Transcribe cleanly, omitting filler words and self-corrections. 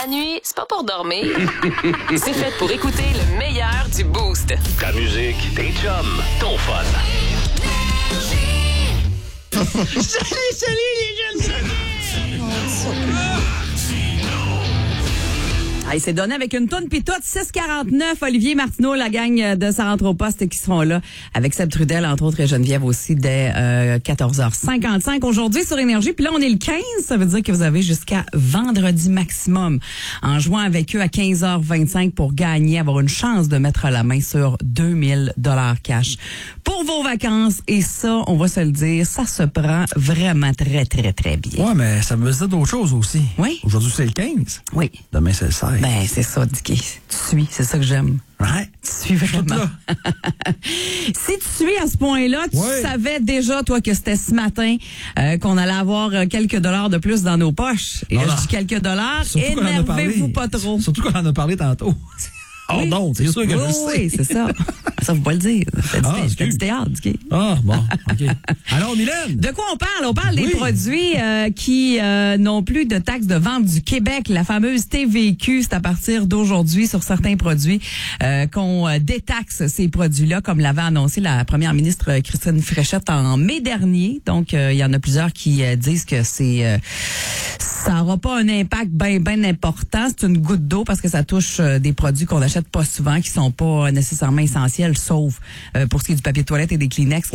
La nuit, c'est pas pour dormir. C'est fait pour écouter le meilleur du Boost. Ta musique, tes chums, ton fun. Salut les jeunes. Il s'est donné avec une toune pis toute, 6h49, Olivier Martineau, la gang de Ça rentre au poste qui seront là, avec Seb Trudel, entre autres, et Geneviève aussi, dès 14h55 aujourd'hui sur Énergie. Puis là, on est le 15, ça veut dire que vous avez jusqu'à vendredi maximum en jouant avec eux à 15h25 pour gagner, avoir une chance de mettre la main sur 2000 $ cash pour vos vacances. Et ça, on va se le dire, ça se prend vraiment très, très, très bien. Ouais, mais ça veut dire d'autres choses aussi. Oui. Aujourd'hui, c'est le 15. Oui. Demain, c'est le 16. Ben, c'est ça, Dicky. Tu suis, c'est ça que j'aime. Ouais. Tu suis vraiment. Si tu suis à ce point-là, tu savais déjà, toi, que c'était ce matin qu'on allait avoir quelques dollars de plus dans nos poches. Et là, je dis quelques dollars, énervez-vous pas trop. Surtout qu'on en a parlé tantôt. Oh non, c'est sûr que je le sais. Oui, c'est ça. Ça, faut pas le dire. C'est du théâtre, Dicky. Ah, bon, OK. Alors, Mylène? De quoi on parle? On parle des produits qui n'ont plus de taxes de vente du Québec. La fameuse TVQ, c'est à partir d'aujourd'hui sur certains produits qu'on détaxe ces produits-là, comme l'avait annoncé la première ministre Christine Fréchette en mai dernier. Donc, il y en a plusieurs qui disent que ça n'aura pas un impact bien important. C'est une goutte d'eau parce que ça touche des produits qu'on achète pas souvent, qui sont pas nécessairement essentiels, sauf pour ce qui est du papier de toilette et des Kleenex.